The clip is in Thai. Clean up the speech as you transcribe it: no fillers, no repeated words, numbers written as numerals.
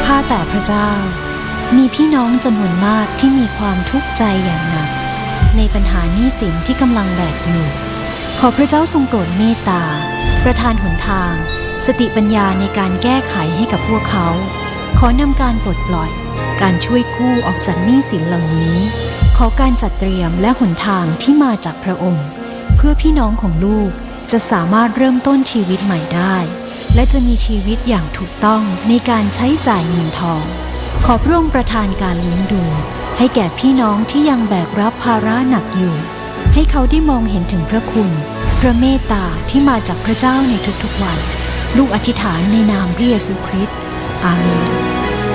ข้าแต่พระเจ้ามีพี่น้องจำนวนมากที่มีความทุกข์ใจอย่างหนักในปัญหาหนี้สินที่กำลังแบกอยู่ขอพระเจ้าทรงโปรดเมตตาประทานหนทางสติปัญญาในการแก้ไขให้กับพวกเขาขอนำการปลดปล่อยการช่วยกู้ออกจากหนี้สินเหล่านี้ขอการจัดเตรียมและหนทางที่มาจากพระองค์เพื่อพี่น้องของลูกจะสามารถเริ่มต้นชีวิตใหม่ได้และจะมีชีวิตอย่างถูกต้องในการใช้จ่ายเงินทองขอพระองค์ประทานการเลี้ยงดูให้แก่พี่น้องที่ยังแบกรับภาระหนักอยู่ให้เขาได้มองเห็นถึงพระคุณพระเมตตาที่มาจากพระเจ้าในทุกๆวันลูกอธิษฐานในนามพระเยซูคริสต์อาเมน